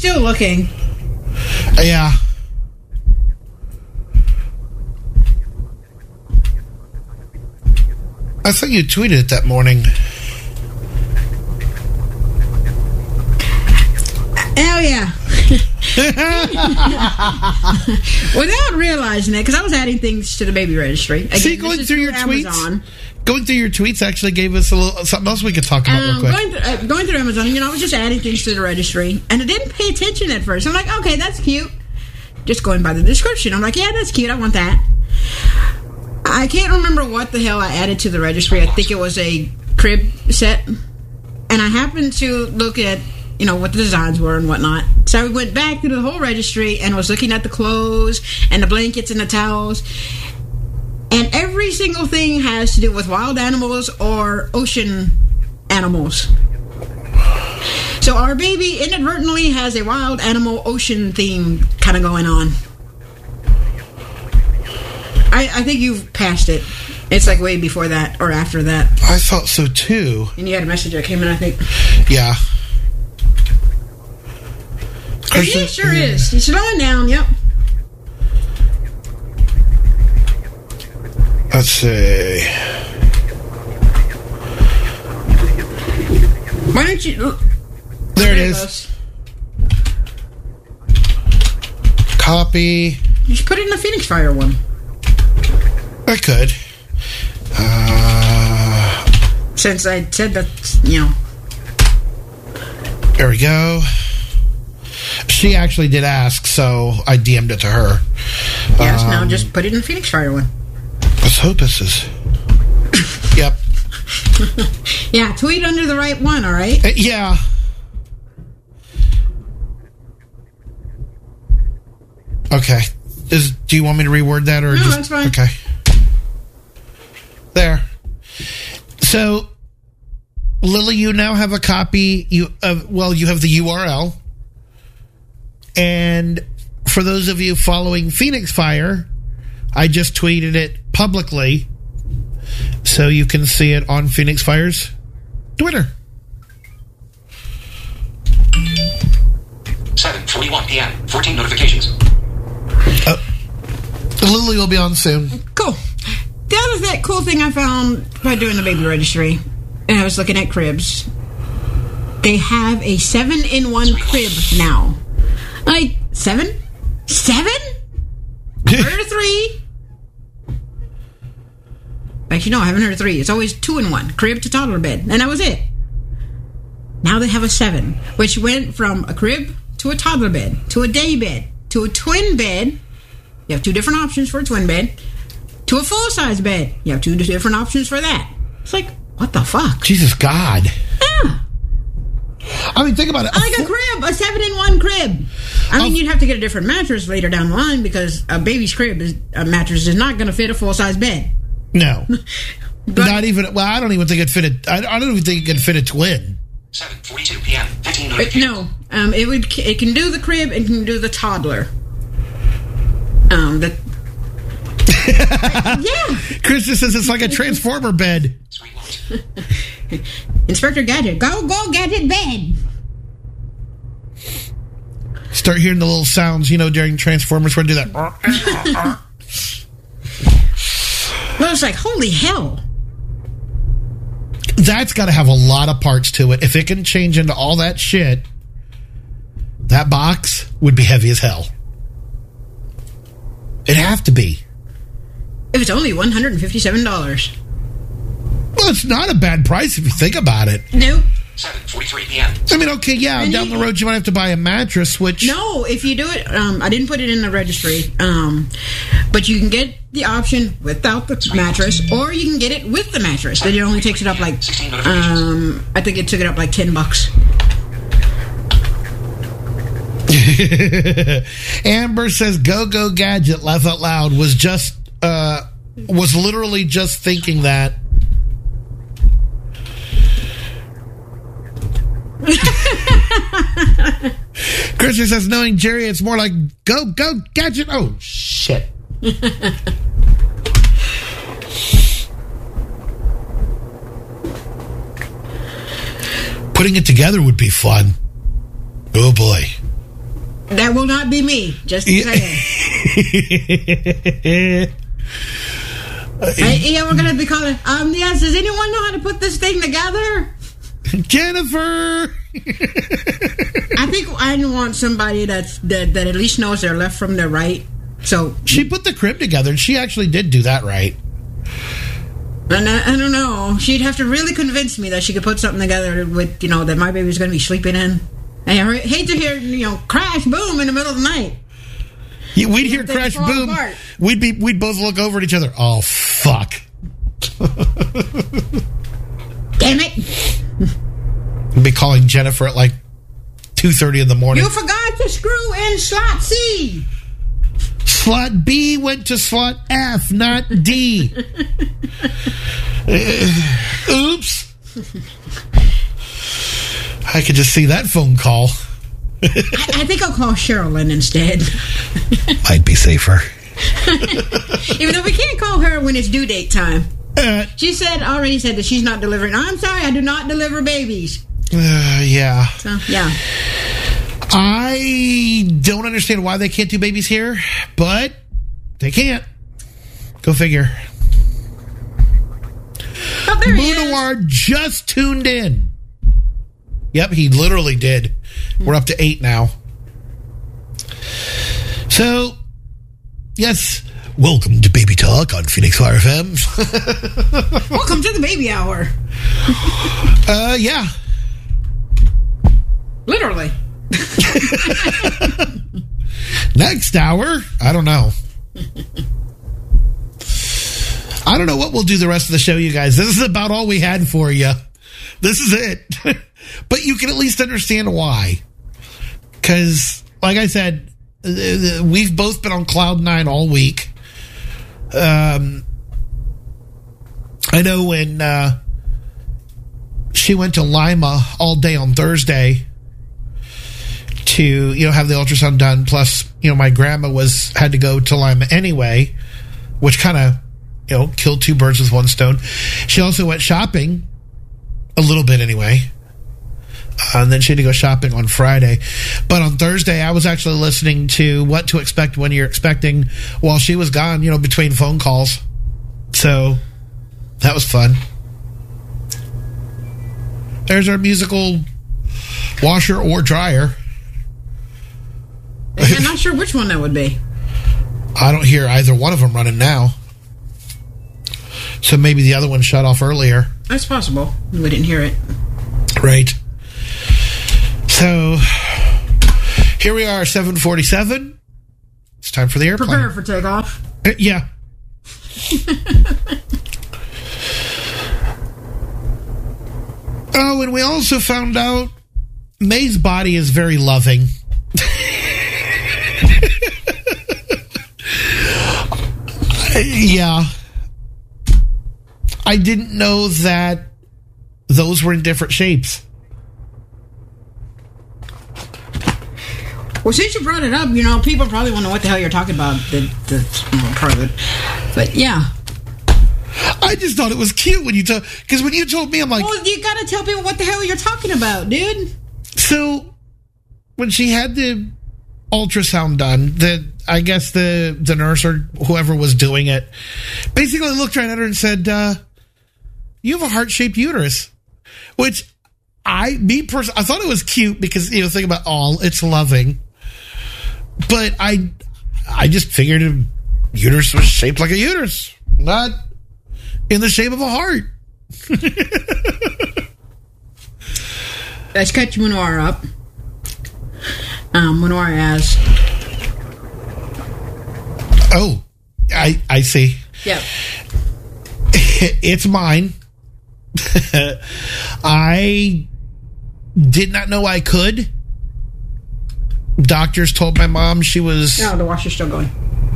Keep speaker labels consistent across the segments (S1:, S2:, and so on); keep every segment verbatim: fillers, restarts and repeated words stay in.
S1: still looking.
S2: Uh, yeah. I thought you tweeted it that morning.
S1: Oh, yeah. Without realizing it, because I was adding things to the baby registry. Again,
S2: See, going through your
S1: Amazon.
S2: tweets, going through your tweets actually gave us a little something else we could talk about
S1: Um,
S2: real quick.
S1: going, th- uh, going through Amazon, you know, I was just adding things to the registry, and I didn't pay attention at first. I'm like, okay, that's cute. Just going by the description, I'm like, yeah, that's cute. I want that. I can't remember what the hell I added to the registry. I think it was a crib set, and I happened to look at, you know, what the designs were and whatnot. So I went back through the whole registry and was looking at the clothes and the blankets and the towels. And every single thing has to do with wild animals or ocean animals. So our baby inadvertently has a wild animal ocean theme kind of going on. I, I think you've passed it. It's like way before that or after that.
S2: I thought so too.
S1: And you had a message that came in, I think.
S2: Yeah.
S1: Oh, yeah, it sure is. He's slowing down, yep.
S2: Let's see.
S1: Why don't you...
S2: There it is. Copy.
S1: Just put it in the Phoenix Fire one.
S2: I could. Uh,
S1: Since I said that, you know.
S2: There we go. She actually did ask, so I D M'd it to her.
S1: Yes,
S2: um,
S1: now just put it in the Phoenix Fire one.
S2: Let's hope this is... Yep.
S1: Yeah, tweet under the right one, all right?
S2: Uh, yeah. Okay. Is do you want me to reword that or
S1: No,
S2: just
S1: that's fine.
S2: Okay. There. So, Lily, you now have a copy. You uh, well, you have the U R L, and for those of you following Phoenix Fire, I just tweeted it publicly, so you can see it on Phoenix Fire's Twitter.
S3: seven forty-one p.m. fourteen notifications.
S2: Uh, Lily will be on soon.
S1: Cool. The other th- cool thing I found by doing the baby registry, and I was looking at cribs, they have a seven in one crib now. Like, seven? Seven? Heard of three? Actually, no, I haven't heard of three. It's always two in one. Crib to toddler bed. And that was it. Now they have a seven, which went from a crib to a toddler bed, to a day bed, to a twin bed. You have two different options for a twin bed. To a full-size bed. You have two different options for that. It's like, what the fuck?
S2: Jesus God.
S1: Yeah.
S2: I mean, think about it.
S1: Like a crib, a seven-in-one crib. I mean, you'd have to get a different mattress later down the line because a baby's crib is a mattress is not going to fit a full-size bed.
S2: No.
S1: But,
S2: Not even, well, I don't even think it fit a, I, I don't even think it can fit a twin.
S3: seven forty-two p.m. fifteen
S1: but
S3: notifications.
S1: no, um, it would. It can do the crib. It can do the toddler. Um, the yeah.
S2: Chris just says it's like a transformer bed.
S3: Sweet light.
S1: Inspector Gadget, go go Gadget bed.
S2: Start hearing the little sounds, you know, during Transformers where they do that.
S1: Well, it's like, holy hell.
S2: That's got to have a lot of parts to it. If it can change into all that shit, that box would be heavy as hell. It'd have to be.
S1: If it's only one hundred fifty-seven dollars.
S2: Well, it's not a bad price if you think about it.
S1: Nope.
S3: seven forty-three p.m.
S2: I mean, okay, yeah,
S1: And
S2: down
S1: you-
S2: the road you might have to buy a mattress, which...
S1: No, if you do it, um, I didn't put it in the registry, um, but you can get the option without the mattress, or you can get it with the mattress. Then it only takes it up like, um, I think it took it up like ten bucks.
S2: Amber says, "Go go gadget." Laugh out loud. Was just uh, was literally just thinking that. Christian says, "Knowing Jerry, it's more like go go gadget." Oh shit! Putting it together would be fun. Oh boy.
S1: That will not be me. Just saying. Hey, yeah, we're gonna be calling. Um, yes. Does anyone know how to put this thing together?
S2: Jennifer.
S1: I think I want somebody that's that, that at least knows their left from their right. So
S2: she put the crib together, and she actually did do that right.
S1: And I, I don't know. She'd have to really convince me that she could put something together with, you know, that my baby's going to be sleeping in. And I hate to hear, you know, crash, boom in the middle of the night.
S2: Yeah, we'd hear crash, boom.
S1: Apart.
S2: We'd be, we'd both look over at each other. Oh, fuck.
S1: Damn it.
S2: I'd be calling Jennifer at like two thirty in the morning.
S1: You forgot to screw in slot C.
S2: Slot B went to slot F, not D. uh, oops. I could just see that phone call.
S1: I, I think I'll call Sherilyn instead.
S2: Might be safer.
S1: Even though we can't call her when it's due date time.
S2: Uh,
S1: She said, already said that she's not delivering. I'm sorry, I do not deliver babies.
S2: uh, yeah.
S1: So, yeah.
S2: I don't understand why they can't do babies here, but they can't. Go figure.
S1: Oh, there he is.
S2: Munawar just tuned in. Yep, he literally did. We're up to eight now. So, yes, welcome to Baby Talk on Phoenix Fire F M.
S1: Welcome to the baby hour.
S2: uh, yeah.
S1: Literally.
S2: Next hour, I don't know. I don't know what we'll do the rest of the show, you guys. This is about all we had for you. This is it. But you can at least understand why. Because, like I said, we've both been on cloud nine all week. Um, I know when uh, she went to Lima all day on Thursday to, you know, have the ultrasound done. Plus, you know, my grandma was had to go to Lima anyway, which kind of, you know, killed two birds with one stone. She also went shopping a little bit anyway. Uh, and then she had to go shopping on Friday. But on Thursday, I was actually listening to What to Expect When You're Expecting while she was gone, you know, between phone calls. So that was fun. There's our musical washer or dryer.
S1: I'm not sure which one that would be.
S2: I don't hear either one of them running now. So maybe the other one shut off earlier.
S1: That's possible. We didn't hear it.
S2: Right. So here we are, seven forty-seven. It's time for the airplane.
S1: Prepare for takeoff.
S2: Uh, yeah. Oh, and we also found out May's body is very loving. Yeah. I didn't know that those were in different shapes.
S1: Well, since you brought it up, you know, people probably wonder what the hell you're talking about. The, the you know, part of it. But, yeah.
S2: I just thought it was cute when you told... Because when you told me, I'm like...
S1: Well, you gotta tell people what the hell you're talking about, dude.
S2: So, when she had the ultrasound done, the I guess the, the nurse or whoever was doing it basically looked right at her and said, uh, you have a heart-shaped uterus. Which, I, me personally, I thought it was cute because, you know, think about all, it's loving. But I, I just figured a uterus was shaped like a uterus, not in the shape of a heart.
S1: Let's catch Munawar up. Um, Munawar asks.
S2: Oh, I I see.
S1: Yep.
S2: It's mine. I did not know I could. Doctors told my mom she was...
S1: No, the washer's still going.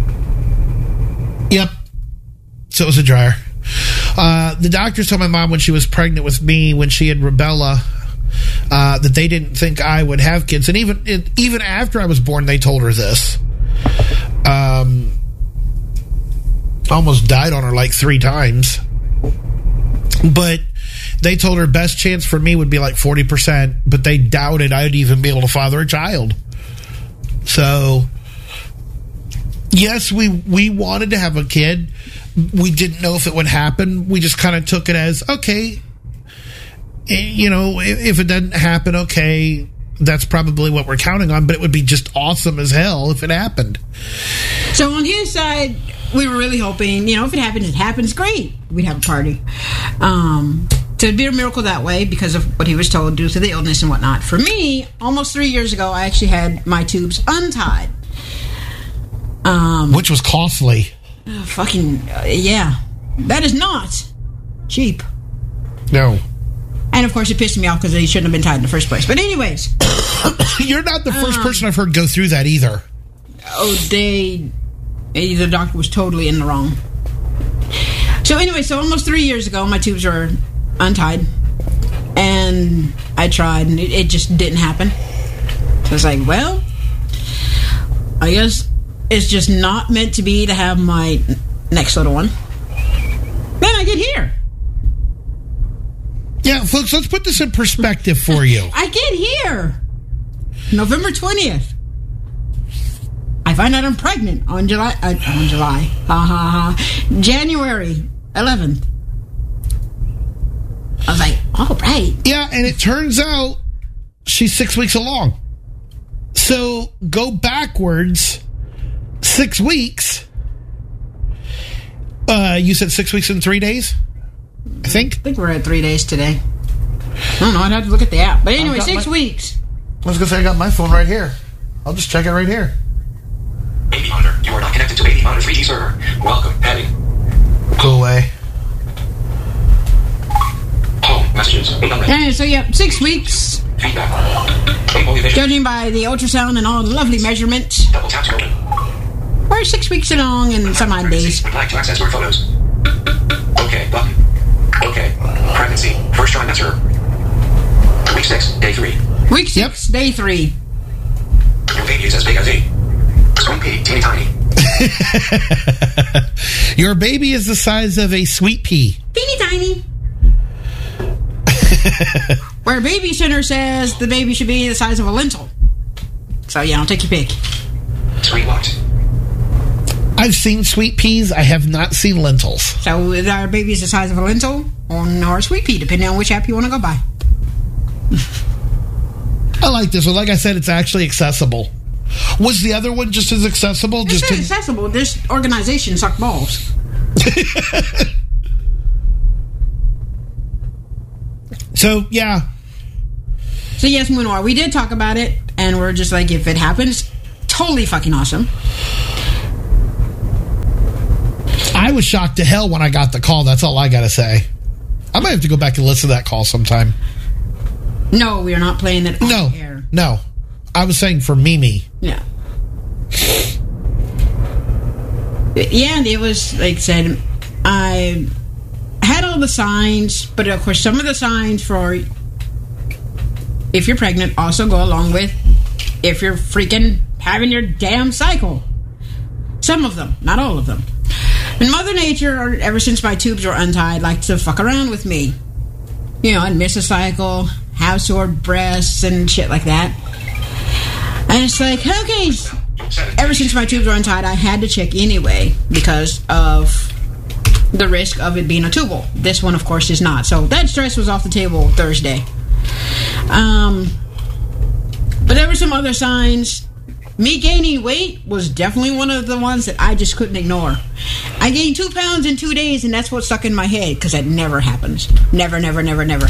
S2: Yep. So it was a dryer. Uh, the doctors told my mom when she was pregnant with me, when she had rubella, uh, that they didn't think I would have kids. And even even after I was born, they told her this. Um, almost died on her like three times. But they told her best chance for me would be like forty percent, but they doubted I'd even be able to father a child. So, yes, we, we wanted to have a kid. We didn't know if it would happen. We just kind of took it as, okay, you know, if, if it doesn't happen, okay, that's probably what we're counting on, but it would be just awesome as hell if it happened.
S1: So on his side, we were really hoping, you know, if it happens, it happens, great. We'd have a party. Um, so it'd be a miracle that way because of what he was told due to the illness and whatnot. For me, almost three years ago, I actually had my tubes untied. Um,
S2: Which was costly.
S1: Uh, fucking, uh, yeah. That is not cheap.
S2: No.
S1: And of course, it pissed me off because they shouldn't have been tied in the first place. But anyways.
S2: You're not the first
S1: um,
S2: person I've heard go through that either.
S1: Oh, they, they... The doctor was totally in the wrong. So anyway, so almost three years ago, my tubes were untied. And I tried, and it, it just didn't happen. So I was like, well, I guess it's just not meant to be to have my next little one. Then I get here.
S2: Yeah, folks, let's put this in perspective for you.
S1: I get here. November twentieth. I find out I'm pregnant on July... Uh, on July. Ha ha ha. January eleventh. I was like, oh, right.
S2: Yeah, and it turns out she's six weeks along. So go backwards six weeks. Uh, you said six weeks and three days? I think.
S1: I think we're at three days today. I don't know. I'd have to look at the app. But anyway,
S2: got
S1: six
S2: my-
S1: weeks.
S2: I was going to say, I got my phone right here. I'll just check it right here.
S3: Baby monitor. You are not connected to Baby Monitor three G server. Welcome. Heading.
S2: Go away.
S3: Home. Messages. Unread.
S1: And so, yeah, six weeks.
S3: Feedback. Info vision.
S1: Judging by the ultrasound and all the lovely measurements,
S3: Double tap to open.
S1: we're six weeks along and some odd days.
S3: Would like to access your photos. Okay. Button. Okay. Pregnancy. First trimester. Week six. Day three.
S1: Week six, day three.
S3: Your baby is as big as a swing pea. Teeny tiny.
S2: Your baby is the size of a sweet pea.
S1: Teeny tiny. Where Baby Center says the baby should be the size of a lentil. So, yeah, I'll take your pick.
S3: Screen locked.
S2: I've seen sweet peas. I have not seen lentils.
S1: So, is our baby the size of a lentil or a sweet pea, depending on which app you want to go by.
S2: I like this one. Like I said, it's actually accessible. Was the other one just as accessible?
S1: It's
S2: Just
S1: very
S2: to-
S1: accessible. This organization suck balls.
S2: So, yeah.
S1: So, yes, Moonar, we did talk about it, and we're just like, if it happens, totally fucking awesome.
S2: I was shocked to hell when I got the call. That's all I got to say. I might have to go back and listen to that call sometime.
S1: No, we are not playing it on
S2: No.
S1: air.
S2: No. I was saying for Mimi.
S1: Yeah. Yeah, and it was, like I said, I had all the signs, but of course some of the signs for if you're pregnant also go along with if you're freaking having your damn cycle. Some of them, not all of them. And Mother Nature, ever since my tubes were untied, liked to fuck around with me. You know, I'd miss a cycle, have sore breasts and shit like that. And it's like, okay, ever since my tubes were untied, I had to check anyway because of the risk of it being a tubal. This one, of course, is not. So that stress was off the table Thursday. Um, but there were some other signs. Me gaining weight was definitely one of the ones that I just couldn't ignore. I gained two pounds in two days, and that's what stuck in my head because that never happens. Never, never, never, never.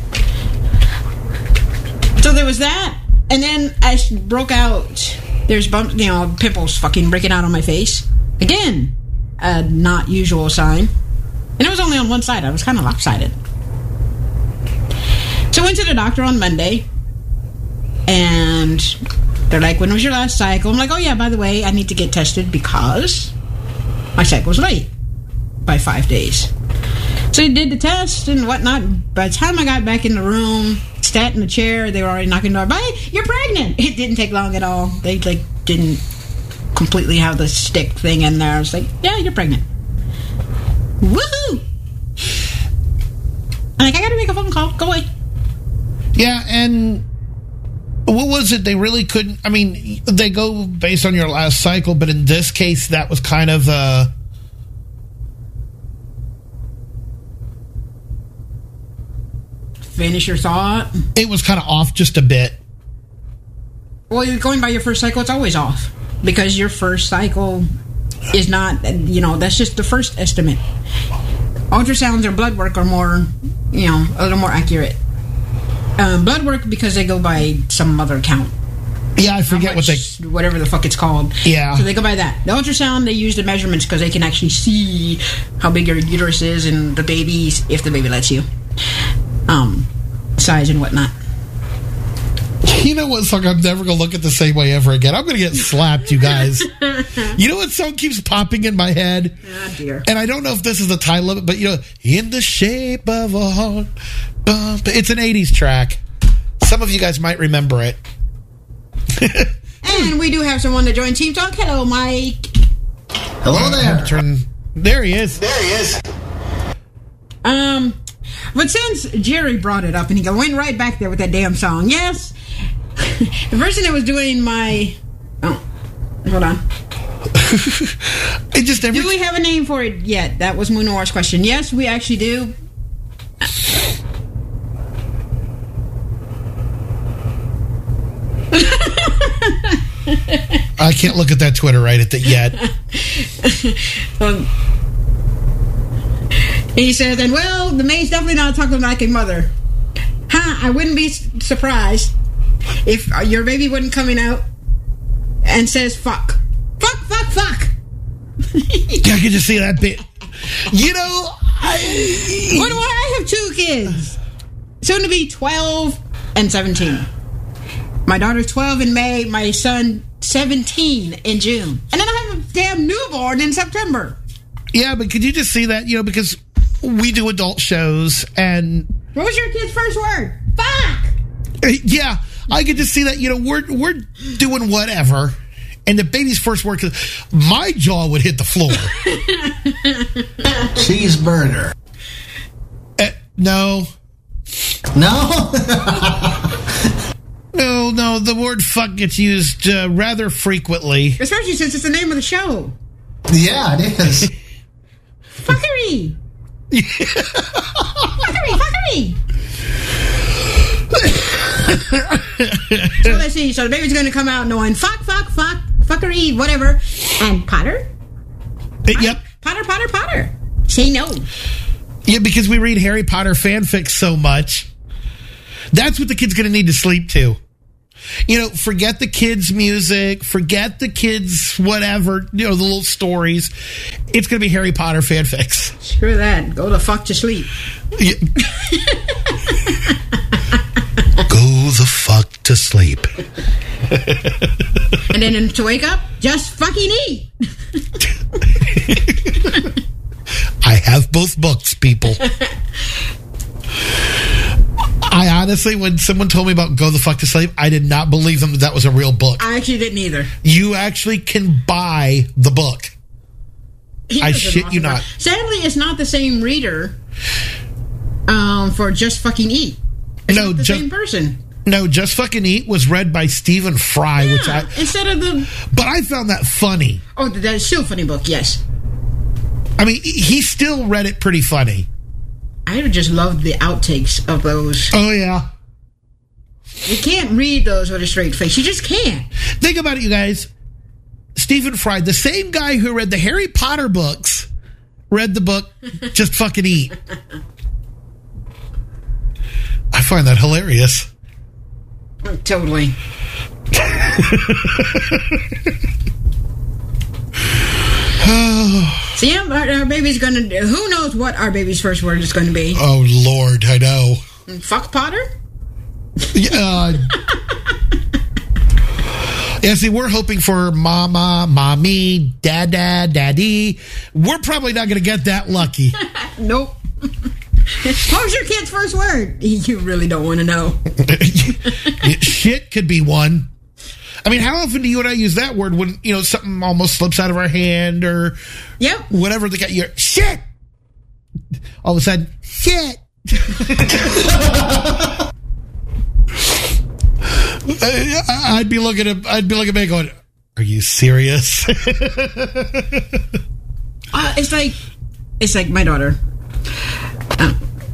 S1: So there was that. And then I broke out. There's bumps, you know, pimples fucking breaking out on my face. Again, a not usual sign. And it was only on one side. I was kind of lopsided. So I went to the doctor on Monday. And they're like, when was your last cycle? I'm like, oh yeah, by the way, I need to get tested because my cycle's late by five days. So they did the test and whatnot. By the time I got back in the room, sat in the chair, they were already knocking the door. Bye, you're pregnant. It didn't take long at all. They like didn't completely have the stick thing in there. I was like, yeah, you're pregnant. Woohoo! I'm like, I gotta make a phone call. Go away.
S2: Yeah, and What was it? They really couldn't. I mean, they go based on your last cycle, but in this case, that was kind of uh
S1: Finish your thought.
S2: It was kind of off just a bit.
S1: Well, you're going by your first cycle, it's always off. Because your first cycle is not, you know, that's just the first estimate. Ultrasounds or blood work are more, you know, a little more accurate. Um, blood work, because they go by some other count.
S2: Yeah, I forget
S1: much,
S2: what they...
S1: Whatever the fuck it's called.
S2: Yeah.
S1: So they go by that. The ultrasound, they use the measurements because they can actually see how big your uterus is and the baby's, if the baby lets you. Um, size and whatnot.
S2: You know what song I'm never going to look at the same way ever again? I'm going to get slapped, you guys. You know what song keeps popping in my head?
S1: Oh, dear.
S2: And I don't know if this is the title of it, but, you know, In the Shape of a Heart. Bum, it's an eighties track. Some of you guys might remember it.
S1: And we do have someone that joined Team Talk. Hello, Mike.
S4: Hello there.
S2: Turn, there he is.
S4: There he is.
S1: Um, but since Jerry brought it up and he went right back there with that damn song, yes, the person that was doing my, oh, hold on.
S2: I just every
S1: Do we have a name for it yet? That was Moonor's question. Yes, we actually do.
S2: I can't look at that Twitter right at the yet.
S1: um, he says, and well, the maid's definitely not talking like a mother. Huh, I wouldn't be surprised if your baby wasn't coming out and says fuck. Fuck, fuck, fuck.
S2: I can just see that bit. You know, I...
S1: What do I, I have two kids. Soon to be twelve and seventeen. My daughter's twelve in May, my son seventeen in June. And then I have a damn newborn in September.
S2: Yeah, but could you just see that? You know, because we do adult shows and...
S1: What was your kid's first word? Fuck!
S2: Yeah, I could just see that. You know, we're we're doing whatever, and the baby's first word, my jaw would hit the floor.
S4: Cheeseburger.
S2: Uh, no.
S4: No?
S2: No, no, the word fuck gets used uh, rather frequently.
S1: Especially since it's the name of the show.
S4: Yeah, it is.
S1: Fuckery! Fuckery, fuckery! So let's see. So the baby's going to come out knowing fuck, fuck, fuck, fuckery, whatever. And Potter?
S2: Uh, yep.
S1: Potter, Potter, Potter. Say no.
S2: Yeah, because we read Harry Potter fanfics so much. That's what the kid's going to need to sleep to. You know, forget the kids' music, forget the kids' whatever, you know, the little stories. It's going to be Harry Potter fanfics.
S1: Screw that. Go the fuck to sleep.
S2: Yeah. Go the fuck to sleep.
S1: And then to wake up, just fucking eat.
S2: I have both books, people. I honestly, when someone told me about Go the Fuck to Sleep, I did not believe them that that was a real book.
S1: I actually didn't either.
S2: You actually can buy the book.
S1: He
S2: I
S1: does an
S2: shit
S1: awesome
S2: you
S1: job.
S2: not.
S1: Sadly, it's not the same reader um, for Just Fucking Eat. It's
S2: No,
S1: not the
S2: ju-
S1: same person.
S2: No, Just Fucking Eat was read by Stephen Fry,
S1: Yeah,
S2: which I...
S1: instead of the...
S2: But I found that funny.
S1: Oh, that's still a funny book, yes.
S2: I mean, he still read it pretty funny.
S1: I just love the outtakes of those.
S2: Oh, yeah.
S1: You can't read those with a straight face. You just can't.
S2: Think about it, you guys. Stephen Fry, the same guy who read the Harry Potter books, read the book Just Fucking Eat. I find that hilarious.
S1: Totally. So yeah, our, our baby's gonna. Who knows what our baby's first word is going to be?
S2: Oh, Lord, I know.
S1: Fuck Potter.
S2: Yeah. Yeah, see, we're hoping for mama, mommy, dada, daddy. We're probably not going to get that lucky.
S1: Nope. What was your kid's first word? You really don't want to know.
S2: Shit could be one. I mean, how often do you and I use that word when, you know, something almost slips out of our hand or
S1: Yep.
S2: whatever the guy, you're, shit! All of a sudden, shit! I'd be looking at I'd be looking at me going, "Are you serious?"
S1: Uh, it's like, it's like my daughter. Uh,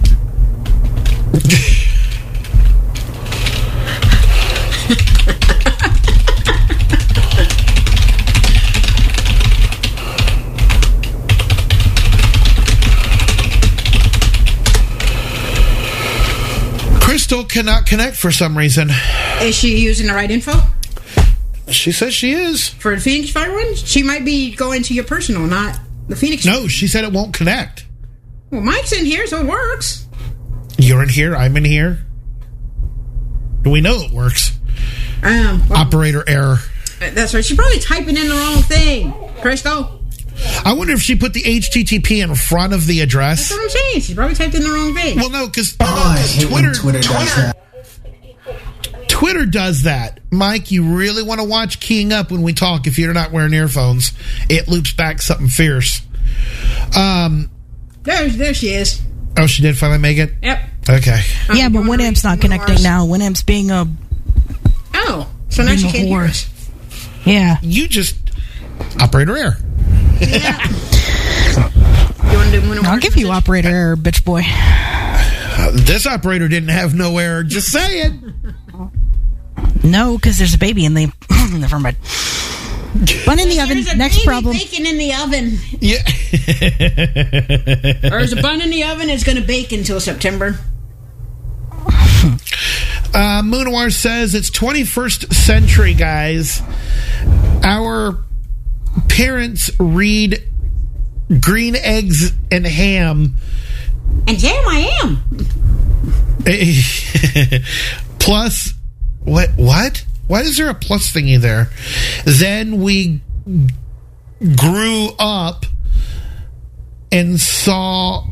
S2: Crystal cannot connect for some reason.
S1: is she using the right info
S2: She says she is.
S1: for the Phoenix Fire one? She might be going to your personal, not the Phoenix.
S2: No, she said it won't connect.
S1: Well, Mike's in here, so it works.
S2: You're in here. I'm in here. We know it works.
S1: Um, well,
S2: Operator error.
S1: that's right. She's probably typing in the wrong thing, Crystal.
S2: I wonder if she put the H T T P in front of the address.
S1: That's what I'm saying. She probably typed in the wrong thing.
S2: Well, no, because
S4: Oh, I hate
S2: Twitter,
S4: when Twitter does that.
S2: Twitter does that. Mike, you really want to watch Keying Up when we talk if you're not wearing earphones. It loops back something fierce. Um,
S1: There, there she is.
S2: oh, she did finally make it?
S1: Yep.
S2: Okay.
S5: Yeah, but Winamp's not connecting now. Winamp's being a
S1: Oh, so now
S5: being
S1: she
S5: a
S1: can't hear
S5: whore.
S1: us.
S5: Yeah.
S2: You just... Operator error.
S1: Yeah. You want to do one
S5: I'll give you operator error, bitch boy.
S2: Uh, this operator didn't have no error. Just saying.
S5: No, because there's a baby in the. Never mind. Bun in the oven.
S1: There's a
S5: Next
S1: baby
S5: problem.
S1: Bacon in the oven.
S2: Yeah.
S1: Or is a bun in the oven? It's going to bake until September.
S2: Uh, Moonawar says it's twenty-first century, guys. Our parents read Green Eggs and Ham.
S1: And damn, I am.
S2: Plus, what? What? Why is there a plus thingy there? Then we grew up and saw.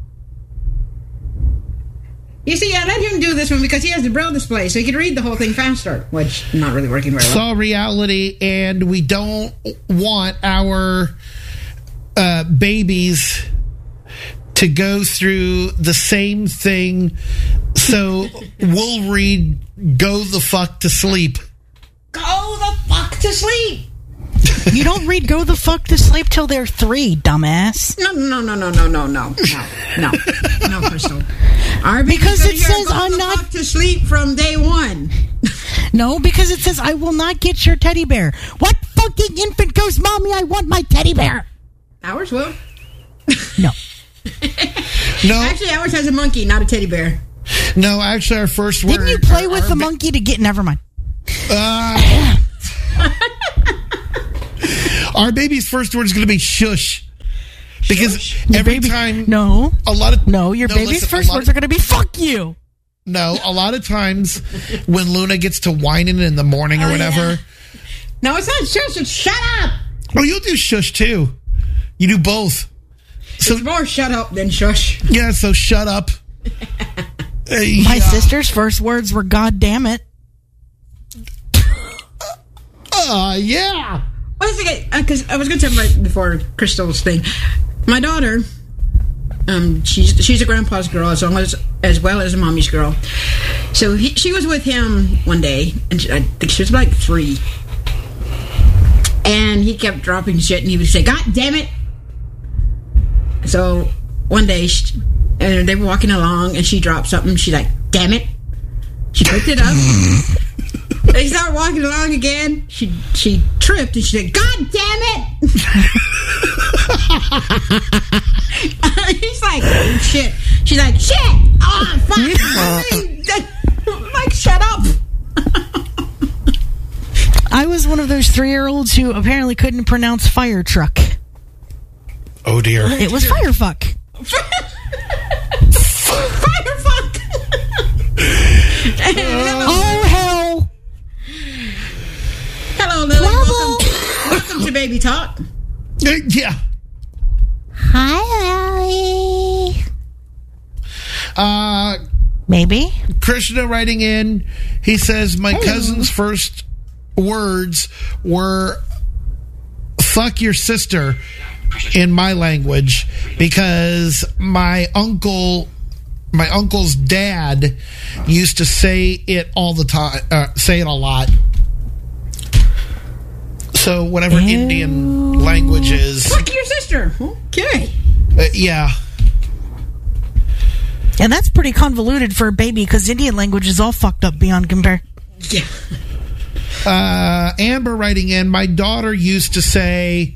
S1: You see, I let him do this one because he has the Braille display, so he can read the whole thing faster, which not really working very well.
S2: Saw reality, and we don't want our uh, babies to go through the same thing. So we'll read "Go the fuck to sleep."
S1: Go the fuck to sleep.
S5: You don't read "Go the fuck to sleep" till they're three, dumbass.
S1: No, no, no, no, no, no, no, no, no, no, Crystal. Our baby's
S5: Because
S1: gonna
S5: it
S1: hear
S5: says
S1: "Go
S5: I'm
S1: the
S5: not-
S1: fuck to sleep" from day one.
S5: No, because it says I will not get your teddy bear. What fucking infant goes, "Mommy, I want my teddy bear"?
S1: Ours will.
S5: No.
S2: No,
S1: Actually, ours has a monkey, not a teddy bear.
S2: no. Actually, our first word.
S5: Didn't you play
S2: our-
S5: with
S2: our
S5: the
S2: ba-
S5: monkey to get? Never mind.
S2: Uh, our baby's first word is going to be "shush," because
S5: Your
S2: every
S5: baby-
S2: time,
S5: No.
S2: a lot of
S5: No, your baby's
S2: listen, a
S5: first
S2: lot
S5: words
S2: of-
S5: are going to be "fuck you."
S2: No, a lot of times when Luna gets to whining in the morning or
S1: Oh,
S2: whatever.
S1: yeah. No, it's not shush, it's shut up.
S2: Oh, you'll do shush too. You do both. So
S1: It's more shut up than shush.
S2: yeah, so shut up. Uh,
S5: My
S2: yeah.
S5: sister's first words were "God damn it."
S2: Uh, yeah.
S1: What is it? Because I was going to tell you right before Crystal's thing. My daughter, um, she's she's a grandpa's girl as well as as well as a mommy's girl. So he, she was with him one day, and she, I think she was like three. And he kept dropping shit, and he would say, "God damn it!" So one day, she, and they were walking along, and she dropped something. She's like, "Damn it!" She picked it up. They started walking along again. She she tripped and she said, "God damn it!" He's like, "Oh shit!" She's like, "Shit! Oh fuck!" I mean, like, shut up.
S5: I was one of those three-year-olds who apparently couldn't pronounce fire truck.
S2: Oh dear.
S5: It was firefuck.
S1: Fire fuck.
S5: Oh hell!
S1: Hello, Lily.
S5: Trouble.
S1: Welcome, welcome to Baby Talk.
S2: Uh, yeah.
S5: Hi, Allie.
S2: Uh,
S5: Maybe.
S2: Krishna writing in, he says, my cousin's first words were "fuck your sister" in my language because my uncle my uncle's dad used to say it all the time, uh, say it a lot. So whatever
S5: Ew.
S2: Indian language is,
S1: Fuck your sister. Okay.
S2: uh, yeah.
S5: And that's pretty convoluted for a baby because Indian language is all fucked up beyond compare.
S1: Yeah.
S2: Uh, Amber writing in, my daughter used to say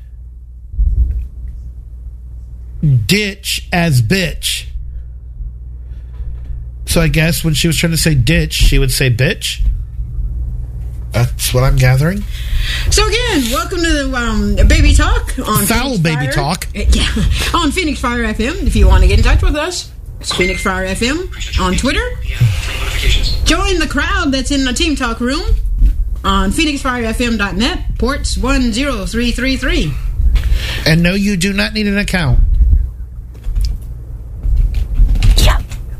S2: ditch as bitch. So I guess when she was trying to say ditch, she would say bitch. That's what I'm gathering.
S1: So again, welcome to the um, Baby Talk on
S2: Foul
S1: Phoenix
S2: Baby
S1: Fire.
S2: Talk.
S1: Yeah, on Phoenix Fire F M. If you want to get in touch with us, it's Phoenix Fire F M on Twitter.
S3: Yeah, notifications.
S1: Join the crowd that's in the Team Talk room on phoenix fire f m dot net, ports one zero three three three.
S2: And no, you do not need an account.
S5: Yeah.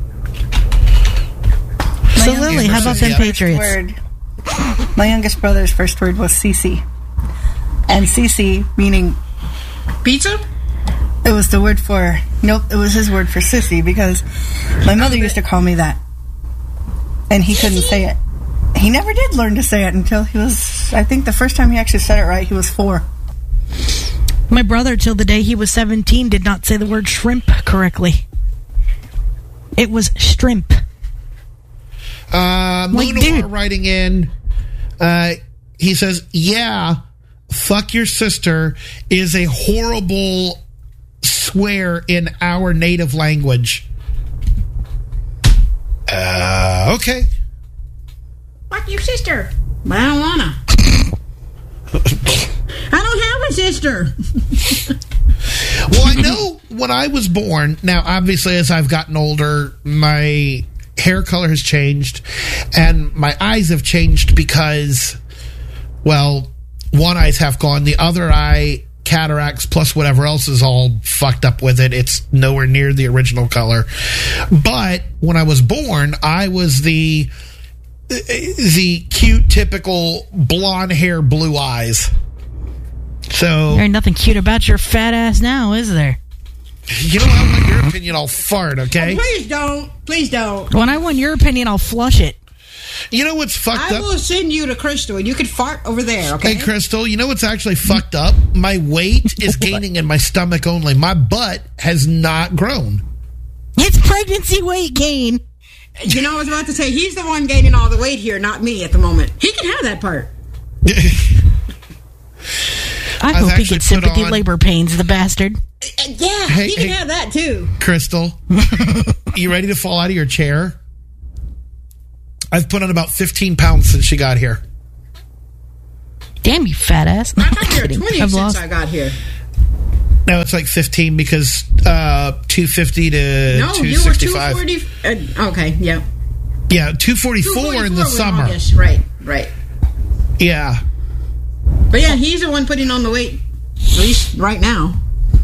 S5: So
S6: youngest
S5: Lily, how about them
S2: Yeah.
S5: Patriots?
S6: Word. My youngest brother's first word was Cece. And Cece, meaning,
S1: Pizza?
S6: it was the word for, nope, it was his word for sissy because my mother used to call me that. And he couldn't say it. He never did learn to say it until he was, I think the first time he actually said it right, he was four.
S5: My brother, till the day he was seventeen, did not say the word shrimp correctly. It was shrimp.
S2: Uh,
S5: Like,
S2: Moonor
S5: dude.
S2: writing in, uh, he says, yeah, fuck your sister is a horrible swear in our native language. Uh, okay.
S1: Fuck your sister. But I don't wanna. I don't have a sister.
S2: Well, I know when I was born, now obviously as I've gotten older, my hair color has changed and my eyes have changed because, well, one eye's half gone, the other eye, cataracts plus whatever else is all fucked up with it. It's nowhere near the original color. But when I was born, I was the the cute, typical blonde hair, blue eyes. So,
S5: There ain't nothing cute about your fat ass now, is there?
S2: you know, I want your opinion, I'll fart, okay?
S1: Please don't. Please don't.
S5: When I want your opinion, I'll flush it.
S2: You know what's fucked
S1: I
S2: up?
S1: will send you to Crystal and you can fart over there, okay?
S2: Hey, Crystal, you know what's actually fucked up? My weight is gaining in my stomach only. My butt has not grown.
S5: It's pregnancy weight gain.
S1: You know, I was about to say, he's the one gaining all the weight here, not me at the moment. He can have that part.
S5: I
S2: I've
S5: hope he
S2: actually
S5: gets
S2: put
S5: sympathy
S2: on-
S5: labor pains, the bastard.
S1: Uh, yeah,
S2: Hey,
S1: he can
S2: hey.
S1: have that too.
S2: Crystal, you ready to fall out of your chair? I've put on about fifteen pounds since she got here.
S5: Damn, you fat ass.
S1: I
S5: I'm
S1: thought you were
S5: kidding.
S1: twenty
S5: I've
S1: since
S5: lost.
S1: I got here.
S2: No, it's like fifteen because uh, two fifty to
S1: No,
S2: two
S1: you were two
S2: sixty-five.
S1: forty. Uh, okay, yeah.
S2: Yeah, two forty-four in the
S1: was
S2: summer.
S1: August. Right, right.
S2: Yeah.
S1: But yeah, he's the one putting on the weight, at least right now.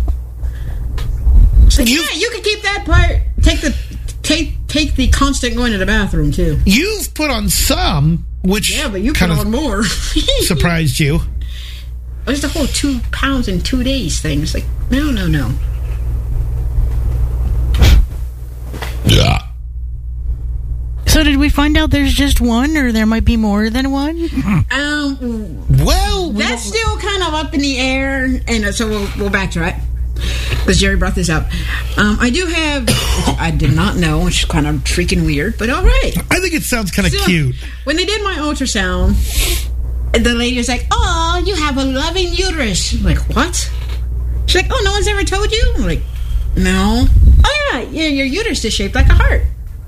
S1: So
S2: You-
S1: yeah, you can keep that part. Take the take take the constant going to the bathroom too.
S2: You've put on some, which
S1: Yeah, but you put
S2: kind
S1: on
S2: of
S1: more.
S2: surprised you.
S1: There's the whole two pounds in two days thing. It's like no, no, no.
S2: Yeah.
S5: So did we find out there's just one, or there might be more than one?
S1: Um,
S2: Well, we
S1: that's
S2: don't-
S1: still kind of up in the air, and uh, so we'll we'll backtrack because Jerry brought this up. Um, I do have, which I did not know, which is kind of freaking weird, but all right.
S2: I think it sounds kind of
S1: So,
S2: cute.
S1: When they did my ultrasound, the lady was like, "Oh, you have a loving uterus." I'm like, what? She's like, "Oh, no one's ever told you?" I'm like, "No." "Oh yeah, yeah, your uterus is shaped like a heart."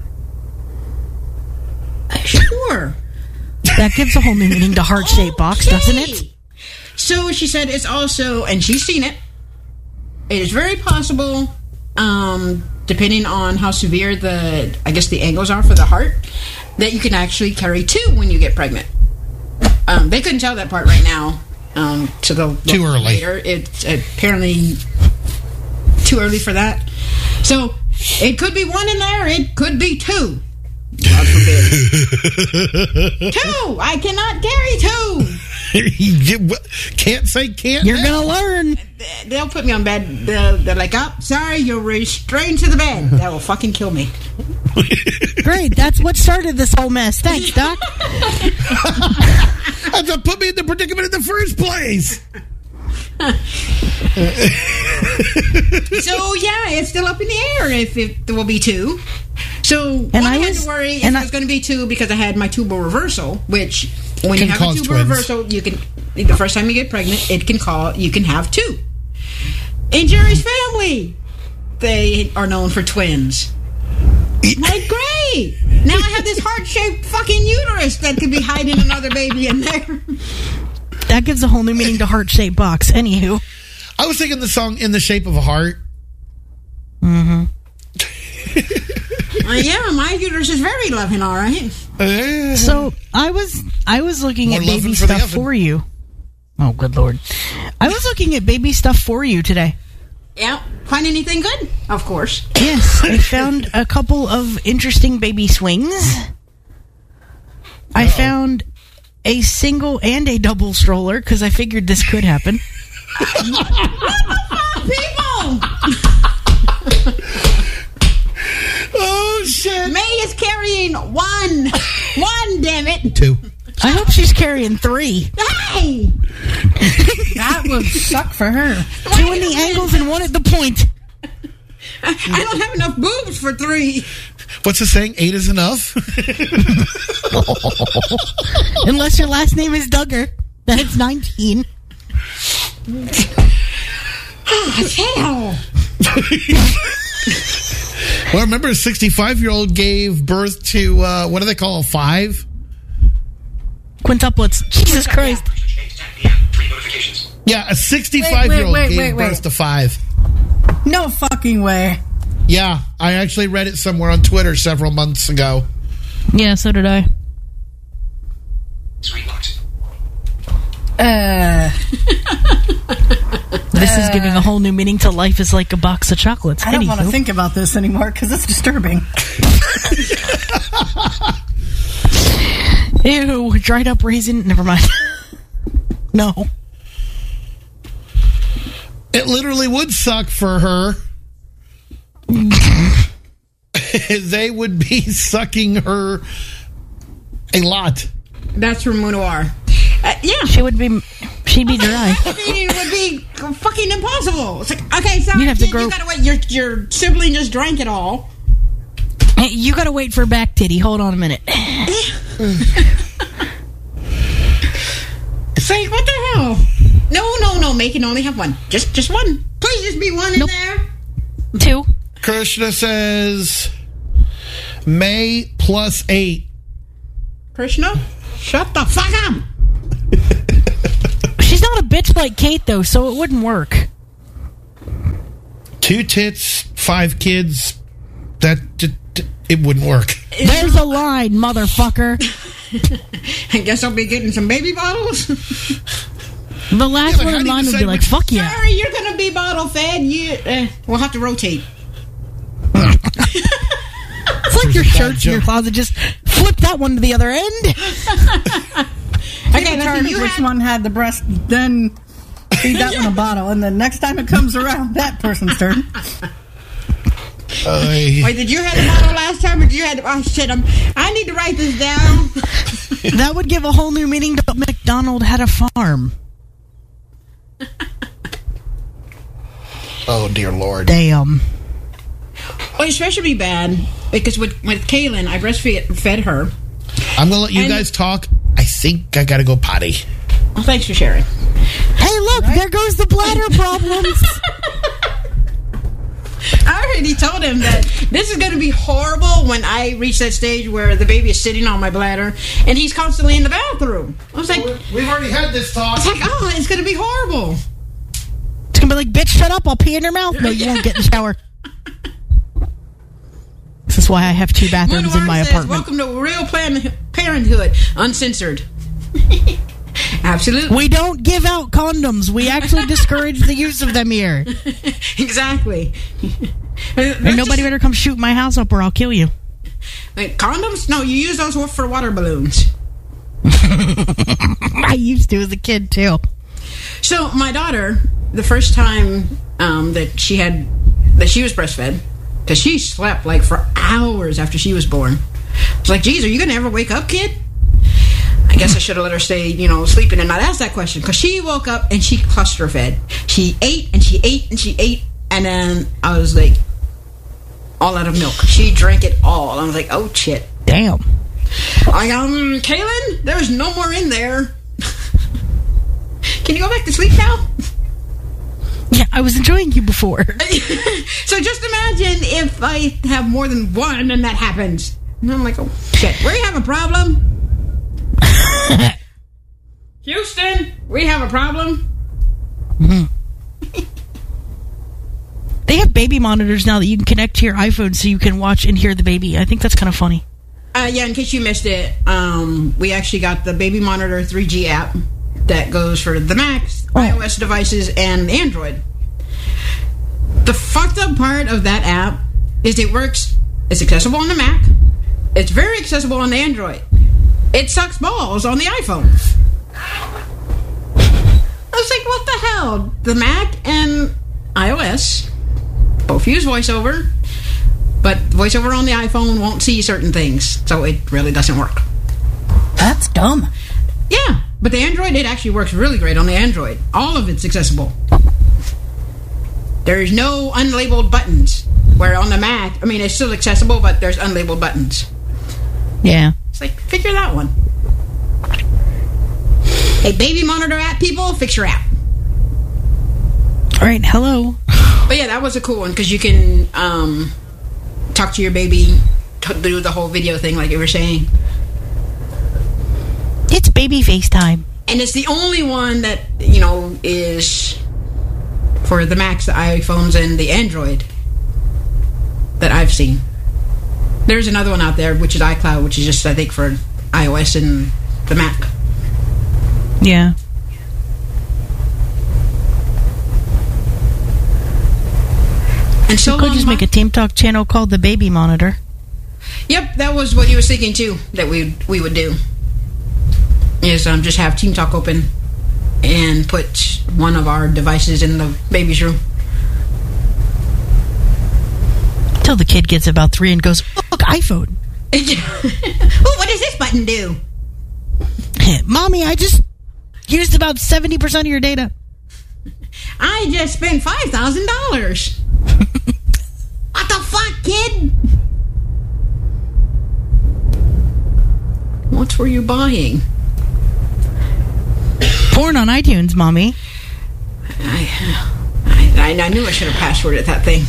S1: Sure.
S5: That gives a whole new meaning to heart-shaped box, doesn't it?
S1: Okay. So she said it's also, and she's seen it, it is very possible, um, depending on how severe the, I guess the angles are for the heart, that you can actually carry two when you get pregnant. Um, they couldn't tell that part right now. Um, so they'll look
S2: Too early.
S1: Later. It's apparently too early for that. So it could be one in there. It could be two. God forbid. Two. I cannot carry two.
S2: Can't say can't.
S5: You're
S2: now.
S5: gonna learn.
S1: They'll put me on bed. They're, they're like, oh, sorry, you're restrained to the bed. That will fucking kill me.
S5: Great. That's what started this whole mess. Thanks, Doc.
S2: That's what put me in the predicament in the first place.
S1: So yeah, it's still up in the air if it will be two. So
S5: And
S1: one,
S5: I
S1: I had
S5: was-
S1: to worry if
S5: and
S1: it
S5: I-
S1: was going to be two because I had my tubal reversal, which when
S2: Can
S1: you have a
S2: cause
S1: tubal
S2: twins.
S1: reversal, you can the first time you get pregnant, it can call you can have two. In Jerry's family, they are known for twins. Like, great! Now I have this heart-shaped fucking uterus that could be hiding another baby in there.
S5: That gives a whole new meaning to heart-shaped box. Anywho.
S2: I was thinking the song "In the Shape of a Heart."
S5: Mm-hmm.
S1: Uh, yeah, my uterus is very loving, all right.
S2: Uh,
S5: So I was I was looking
S2: More
S5: at
S2: loving
S5: baby
S2: for the
S5: stuff
S2: oven.
S5: for you. Oh, good lord! I was looking at baby stuff for you today.
S1: Yeah, find anything good? Of course.
S5: Yes, I found a couple of interesting baby swings. I found a single and a double stroller because I figured this could happen.
S1: People!
S2: oh shit!
S1: May is carrying one. One, damn it.
S2: Two.
S5: I hope she's carrying three.
S1: Hey!
S6: That would suck for her.
S5: Two in the angles and one at the point.
S1: I don't have enough boobs for three.
S2: What's the saying? Eight is enough.
S5: Unless your last name is Duggar. Then it's nineteen.
S1: Hell.
S2: Well, remember, a sixty-five-year-old gave birth to uh, what do they call a five?
S5: Quintuplets. Jesus Christ.
S3: eight ten p.m. Three notifications.
S2: Yeah, a sixty-five-year-old
S6: Wait, wait,
S2: gave
S6: wait, wait,
S2: birth
S6: wait.
S2: to five.
S6: No fucking way.
S2: Yeah, I actually read it somewhere on Twitter several months ago.
S5: Yeah, so did I.
S3: Screen locked.
S6: Uh,
S5: This is giving a whole new meaning to life is like a box of chocolates.
S6: I don't want to
S5: Anywho.
S6: think about this anymore because it's disturbing.
S5: Ew, dried up raisin. Never mind. No.
S2: It literally would suck for her. They would be sucking her a lot.
S1: That's from Munoir. Uh, yeah.
S5: She would be, she'd be dry.
S1: Feeding would be fucking impossible. It's like, okay, sorry,
S5: You'd have to
S1: kid,
S5: grow-
S1: you gotta wait. Your, your sibling just drank it all.
S5: Hey, you gotta wait for back titty. Hold on a minute.
S1: It's like, what the hell? No, no, no. Make it only have one. Just, just one. Please, just be one
S5: Nope.
S1: in there.
S5: Two.
S2: Krishna says May plus eight.
S1: Krishna, shut the fuck up.
S5: She's not a bitch like Kate, though, so it wouldn't work.
S2: Two tits, five kids. That d- d- it wouldn't work.
S5: There's a line, motherfucker.
S1: I guess I'll be getting some baby bottles.
S5: The last
S2: Yeah, but
S5: one
S2: how
S5: in
S2: do you
S5: line would be
S2: decide
S5: like,
S2: which-
S5: fuck yeah.
S1: Sorry, you're gonna be bottle fed. You, uh, we'll have to rotate.
S5: It's like your shirts in your
S2: joke.
S5: closet. Just flip that one to the other end.
S1: Okay, let's
S6: Determine
S1: see. You
S6: which
S1: had,
S6: one had the breast, then feed that one a bottle, and then next time it comes around, that person's turn.
S2: Uh,
S1: wait, did you have the bottle last time, or did you had? Oh shit! I'm. I need to write this down.
S5: That would give a whole new meaning to McDonald had a farm.
S2: oh dear Lord.
S5: Damn.
S1: Well, it should be bad because with with Kaylin, I breastfed fed her.
S2: I'm gonna let you
S1: And-
S2: guys talk. I think I gotta go potty.
S1: Well, thanks for sharing.
S5: Hey, look, there goes the bladder problems.
S1: I already told him that this is going to be horrible when I reach that stage where the baby is sitting on my bladder and he's constantly in the bathroom. I was like, it's
S2: We've already had this talk.
S1: like, oh, it's going to be horrible.
S5: It's gonna be like, bitch, shut up, I'll pee in your mouth. No, you won't get in the shower. This is why I have two bathrooms in my
S1: Moonwarm says,
S5: apartment.
S1: welcome to real plan- parenthood, uncensored. Absolutely.
S5: We don't give out condoms. We actually discourage the use of them here.
S1: Exactly.
S5: And nobody better come shoot my house up or I'll kill you.
S1: Like, condoms? No, you use those for water balloons.
S5: I used to as a kid, too.
S1: So my daughter, the first time um, that she had, that she was breastfed, because she slept like for hours after she was born. I was like, geez, are you going to ever wake up, kid? I guess I should have let her stay, you know, sleeping and not ask that question. Because she woke up and she cluster fed. She ate and she ate and she ate. And then I was like, all out of milk. She drank it all. I was like, oh, shit.
S5: Damn.
S1: Like, um, Kaylin, there's no more in there. Can you go back to sleep now?
S5: Yeah, I was enjoying you before.
S1: So just imagine if I have more than one and that happens. And I'm like, oh, shit. We have a problem. Houston, we have a problem.
S5: Mm-hmm. They have baby monitors now that you can connect to your iPhone so you can watch and hear the baby. I think that's kind of funny.
S1: Uh, yeah, in case you missed it, um, we actually got the Baby Monitor three G app that goes for the Macs,
S5: oh.
S1: iOS devices, and Android. The fucked up part of that app is it works, it's accessible on the Mac, it's very accessible on the Android. It sucks balls on the iPhone. I was like, what the hell? The Mac and iOS both use VoiceOver, but VoiceOver on the iPhone won't see certain things, so it really doesn't work.
S6: That's dumb.
S1: Yeah, but the Android, it actually works really great on the Android. All of it's accessible. There's no unlabeled buttons, where on the Mac, I mean, it's still accessible, but there's unlabeled buttons.
S5: Yeah.
S1: It's like, figure that one. Hey, Baby Monitor app people, fix your app.
S5: All right, hello.
S1: But yeah, that was a cool one, because you can um, talk to your baby, t- do the whole video thing like you were saying.
S5: It's baby FaceTime.
S1: And it's the only one that, you know, is for the Macs, the iPhones, and the Android that I've seen. There's another one out there, which is iCloud, which is just, I think, for iOS and the Mac.
S5: Yeah.
S1: And so
S5: you could just
S1: my-
S5: make a Team Talk channel called the Baby Monitor.
S1: Yep, that was what he was thinking, too, that we we would do. Is um, just have Team Talk open and put one of our devices in the baby's room.
S5: Till the kid gets about three and goes, oh, look, iPhone.
S1: Oh, what does this button do?
S5: Mommy, I just used about seventy percent of your data.
S1: I just spent five thousand dollars. What the fuck, kid? What were you buying?
S5: Porn on iTunes, Mommy.
S1: I, I, I knew I should have passworded that thing.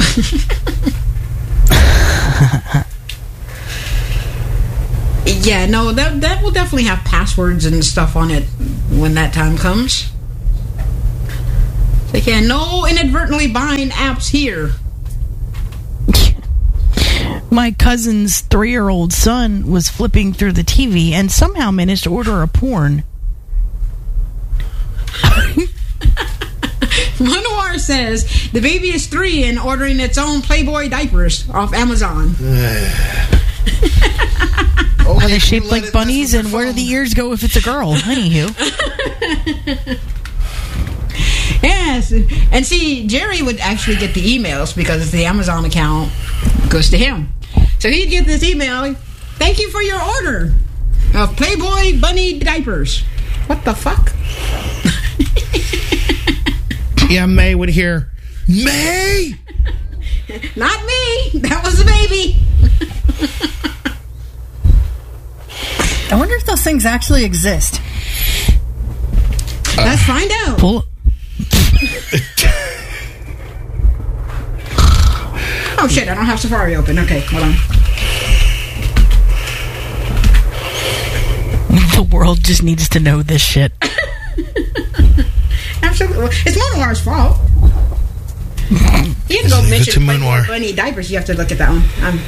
S1: Yeah, no, that that will definitely have passwords and stuff on it when that time comes. Like, yeah, no inadvertently buying apps here.
S5: My cousin's three-year-old son was flipping through the T V and somehow managed to order a porn.
S1: Manoir says the baby is three and ordering its own Playboy diapers off Amazon.
S2: Oh,
S5: Are they shaped like bunnies, and where do the ears go if it's a girl? Anywho.
S1: Yes, and see, Jerry would actually get the emails because the Amazon account goes to him. So he'd get this email, thank you for your order of Playboy bunny diapers. What the fuck?
S2: Yeah, May would hear, May!
S1: Not me. That was the baby.
S6: I wonder if those things actually exist.
S1: Let's find out.
S5: Pull.
S1: Oh shit, I don't have Safari open. Okay, hold on.
S5: The world just needs to know this shit.
S1: Absolutely. It's Manoir's fault. You have to go
S2: Leave it
S1: mention
S2: to
S1: Playboy
S2: Manoir.
S1: bunny diapers. You have to look at that one. Um,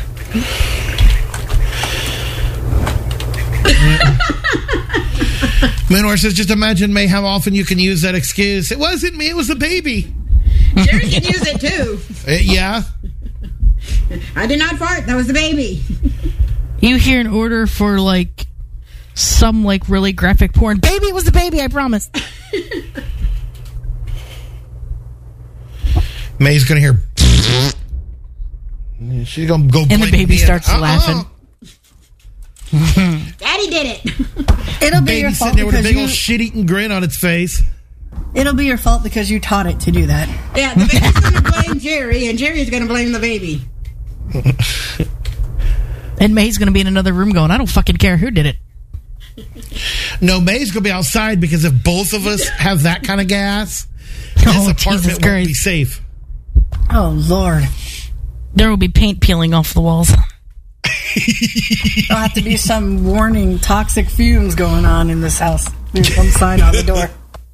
S2: Manoir says, just imagine, May, how often you can use that excuse. It wasn't me, it was the baby.
S1: Jerry can use it too.
S2: Uh, yeah.
S1: I did not fart. That was the baby.
S5: You hear an order for, like, some like really graphic porn. Baby, it was the baby, I promise.
S2: May's gonna hear. She's gonna go.
S5: And the
S2: blink
S5: baby
S2: me
S5: starts
S2: and,
S5: laughing.
S1: Daddy did it.
S6: It'll be your
S2: Baby
S6: fault
S2: sitting there with a
S6: because
S2: big
S6: you.
S2: old shit-eating grin on its face.
S6: It'll be your fault because you taught it to do that.
S1: Yeah, the baby's gonna blame Jerry, and Jerry's gonna blame the baby.
S5: And May's going to be in another room going, I don't fucking care who did it.
S2: No, May's gonna be outside because if both of us have that kind of gas, this
S5: Oh,
S2: apartment
S5: Jesus
S2: won't
S5: Christ.
S2: be safe.
S6: Oh, Lord.
S5: There will be paint peeling off the walls.
S6: There'll have to be some warning toxic fumes going on in this house. There's some sign on the door.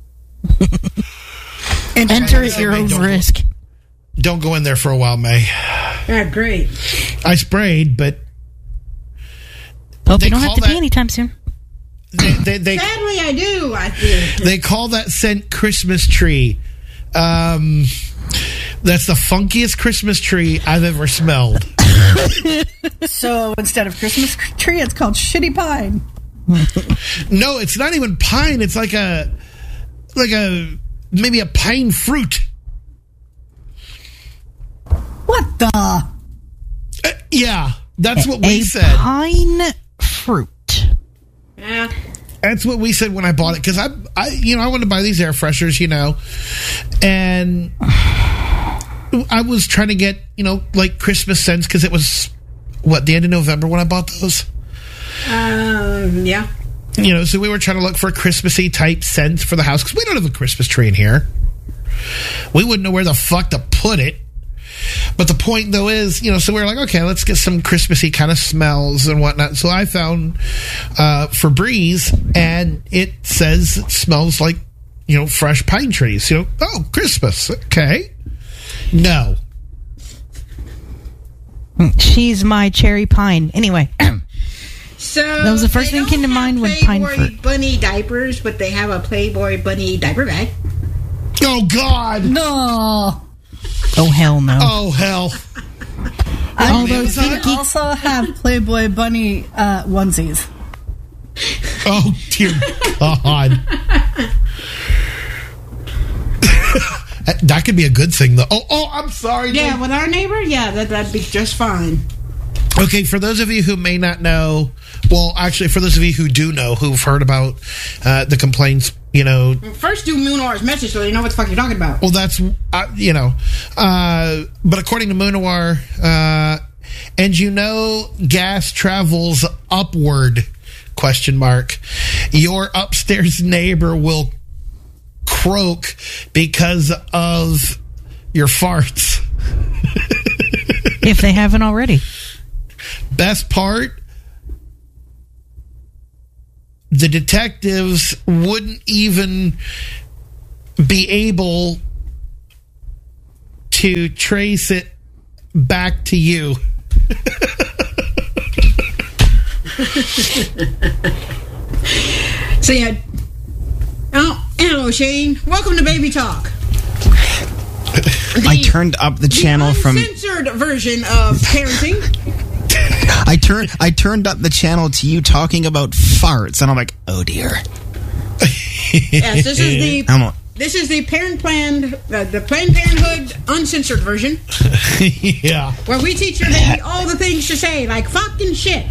S5: Enter at
S2: say,
S5: your
S2: May,
S5: own
S2: don't-
S5: risk.
S2: Don't go in there for a while, May.
S1: Yeah, great.
S2: I sprayed, but
S5: Hope
S2: They
S5: you don't have
S2: call
S5: to
S2: that-
S5: pee anytime soon.
S2: they they they,
S1: Sadly, I do. I do.
S2: they call that scent Christmas tree. Um, that's the funkiest Christmas tree I've ever smelled.
S6: So instead of Christmas tree, it's called Shitty Pine.
S2: No, it's not even pine. It's like a like a maybe a pine fruit.
S6: What the?
S2: Uh, yeah, that's what we
S5: A
S2: said.
S5: pine fruit.
S1: Yeah.
S2: That's what we said when I bought it because I, I, you know, I wanted to buy these air fresheners, you know, and I was trying to get, you know, like Christmas scents because it was what the end of November when I bought those.
S1: Um. Yeah.
S2: You know, so we were trying to look for Christmassy type scents for the house because we don't have a Christmas tree in here. We wouldn't know where the fuck to put it. But the point, though, is, you know, so we were like, okay, let's get some Christmassy kind of smells and whatnot. So I found uh, Febreze, and it says it smells like, you know, fresh pine trees. You know, oh, Christmas. Okay. No.
S5: She's my cherry pine. Anyway.
S1: So
S5: That was the first
S1: they
S5: thing came to
S1: don't
S5: mind
S1: have
S5: when pine
S1: Playboy
S5: fruit.
S1: bunny diapers, but they have a Playboy bunny diaper bag.
S2: Oh, God.
S6: No.
S5: Oh, hell no.
S2: Oh, hell.
S5: Although
S2: Amazon?
S6: They
S5: Thinky-
S6: also have Playboy bunny uh, onesies.
S2: Oh, dear God. that, that could be a good thing, though. Oh, oh, I'm sorry.
S1: Yeah,
S2: dude.
S1: with our neighbor, yeah, that that'd be just fine.
S2: Okay, for those of you who may not know, well, actually, for those of you who do know, who've heard about uh, the complaints, you know,
S1: First, do Moonwar's message so they know what the fuck you're talking about.
S2: well, that's, uh, you know, uh, but according to Moonawar, uh, and you know, gas travels upward, question mark, your upstairs neighbor will croak because of your farts.
S5: If they haven't already.
S2: Best part, the detectives wouldn't even be able to trace it back to you.
S1: So yeah. Oh, hello, Shane. Welcome to Baby Talk.
S7: I turned up the channel from
S1: uncensored version of parenting.
S7: I turned I turned up the channel to you talking about farts, and I'm like, oh dear.
S1: Yes, this is the
S7: I'm a-
S1: this is the Parent Planned uh, the Planned Parenthood uncensored version,
S2: Yeah.
S1: where we teach your baby all the things to say, like fucking shit.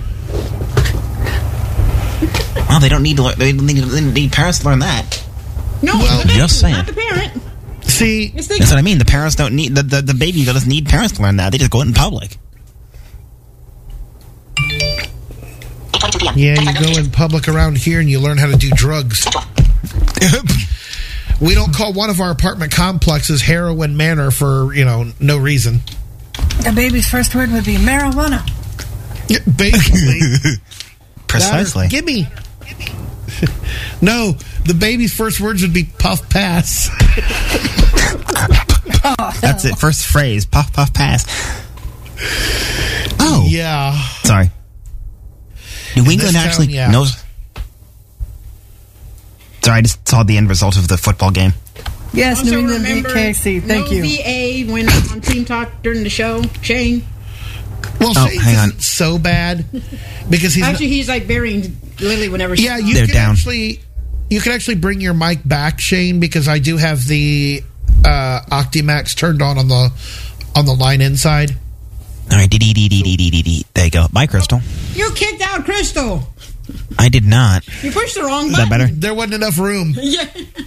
S7: Well, they don't need to. Learn, they need, they need parents to learn that.
S1: No,
S2: Well,
S1: the baby,
S7: just saying.
S1: not the parent.
S2: See,
S1: It's the,
S7: That's what I mean. The parents don't need the the, the baby doesn't need parents to learn that. They just go out in public.
S2: yeah, you go in public around here and you learn how to do drugs. We don't call one of our apartment complexes Heroin Manor for, you know, no reason.
S6: The baby's first word would be marijuana.
S2: Yeah, basically.
S7: Precisely.
S2: Give me. No, the baby's first words would be puff pass.
S7: That's it. First phrase. Puff puff pass. Oh,
S2: Yeah.
S7: sorry. New
S2: this
S7: England
S2: town,
S7: actually
S2: yeah.
S7: knows. Sorry, I just saw the end result of the football game.
S6: Yes,
S1: also
S6: New England beat
S1: remember,
S6: K C. Thank
S1: no
S6: you.
S1: V A when on Team Talk during the show. Shane.
S2: Well,
S7: Oh,
S2: Shane's
S7: hang on.
S2: isn't so bad because he's
S1: Actually, he's like burying Lily whenever she
S2: Yeah, you
S7: They're
S2: can
S7: down.
S2: actually you can actually bring your mic back, Shane, because I do have the uh, Optimax turned on on the on the line inside.
S7: All right, dee dee dee dee dee dee dee dee. There you go. Bye, Crystal.
S1: You kicked out Crystal.
S7: I did not.
S1: You pushed the wrong
S7: Is
S1: button.
S7: that better?
S2: There wasn't enough room.
S1: Yeah.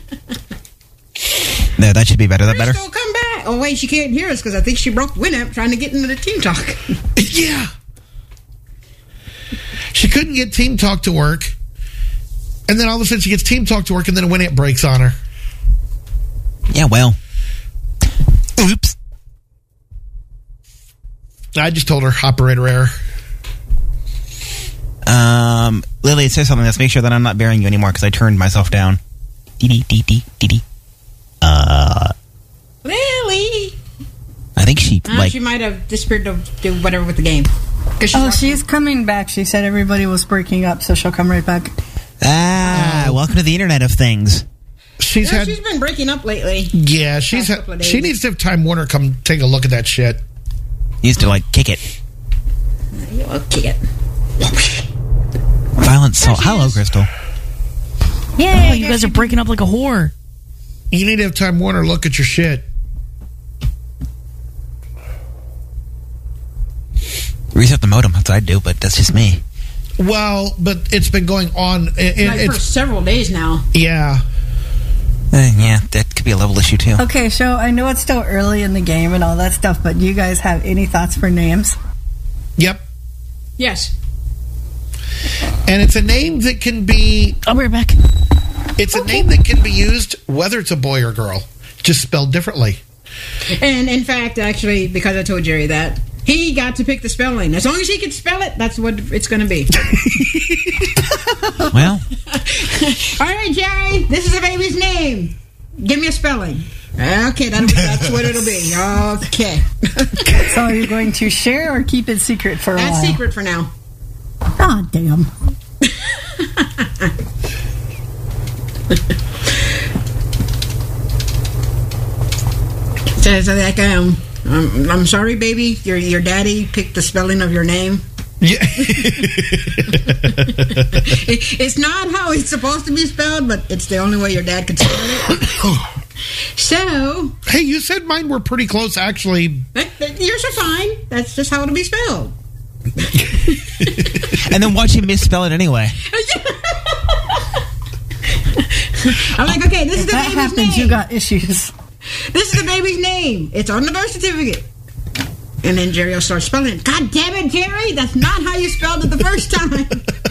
S7: No, that should be better. Is that better?
S1: Crystal, come back. Oh, wait, she can't hear us because I think she broke Winamp trying to get into the team talk.
S2: Yeah. She couldn't get Team Talk to work. And then all of a sudden she gets Team Talk to work and then Winamp breaks on her.
S7: Yeah, well. Oops.
S2: I just told her, operator error.
S7: Um, Lily, it says something. Let's make sure that I'm not bearing you anymore because I turned myself down. Dee dee dee dee dee dee. Uh,
S1: Lily.
S7: I think she,
S1: Uh,
S7: like...
S1: she might have disappeared to do whatever with the game. 'Cause
S6: Oh,
S1: watching-
S6: she's coming back. She said everybody was breaking up, so she'll come right back.
S7: Ah, welcome to the Internet of Things.
S2: She's
S1: Yeah,
S2: had
S1: she's been breaking up lately.
S2: Yeah, she's
S1: Past couple
S2: had,
S1: of
S2: she
S1: days.
S2: needs to have Time Warner come take a look at that shit.
S7: Used to, like, kick it.
S1: You'll kick it.
S7: Violent salt.
S1: she
S7: Hello,
S1: is.
S7: Crystal.
S5: Yeah, you guys are breaking up like a whore.
S2: You need to have Time Warner look at your shit.
S7: Reset the modem. That's what I'd do, but that's just me.
S2: Well, but it's been going on. It, it-
S1: Like for
S2: it's
S1: several days now.
S2: yeah.
S7: Eh, yeah, that could be a level issue, too.
S6: Okay, so I know it's still early in the game and all that stuff, but do you guys have any thoughts for names?
S2: Yep.
S1: Yes.
S2: And it's a name that can be
S5: I'll be right back.
S2: it's a name that can be used whether it's a boy or girl, just spelled differently.
S1: And in fact, actually, because I told Jerry that, he got to pick the spelling. As long as he can spell it, that's what it's going to be.
S7: Well,
S1: All right, Jerry, this is a baby's name. Give me a spelling. Okay, that'll, that's what it'll be. Okay.
S6: So are you going to share or keep it secret for a
S1: That's
S6: while?
S1: secret for now.
S6: Ah, damn.
S1: So, so like, um, um, I'm sorry, baby. Your your daddy picked the spelling of your name.
S2: Yeah.
S1: It, it's not how it's supposed to be spelled, but it's the only way your dad could spell it. So,
S2: Hey, you said mine were pretty close, actually.
S1: that, that, yours are fine. That's just how it'll be spelled.
S7: and then watch him misspell it anyway.
S1: I'm like, okay, this is
S6: If
S1: the
S6: that
S1: baby's
S6: happens,
S1: name.
S6: you got issues.
S1: This is the baby's name. It's on the birth certificate. And then Jerry will start spelling it. God damn it, Jerry! That's not how you spelled it the first time.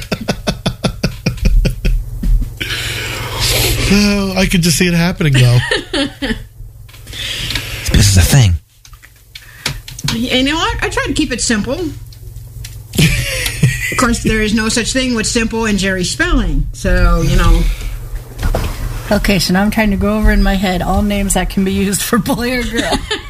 S2: Oh, I could just see it happening, though.
S7: This is a thing.
S1: And you know what? I try to keep it simple. Of course, there is no such thing with simple and Jerry's spelling. So, you know.
S6: Okay, so now I'm trying to go over in my head all names that can be used for boy or girl.